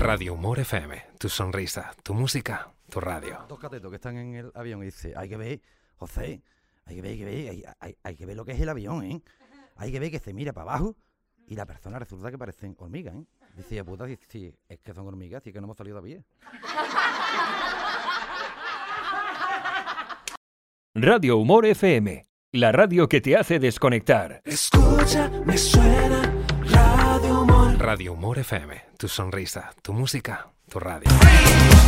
Radio Humor FM, tu sonrisa, tu música, tu radio. Dos catetos que están en el avión y dice, hay que ver, José, hay que ver lo que es el avión, ¿eh? Hay que ver que se mira para abajo y la persona resulta que parecen hormigas, ¿eh? Dice, puta, sí, es que son hormigas, sí que no hemos salido todavía. Radio Humor FM, la radio que te hace desconectar. Escucha, me suena Radio Humor. Radio Humor FM, tu sonrisa, tu música, tu radio.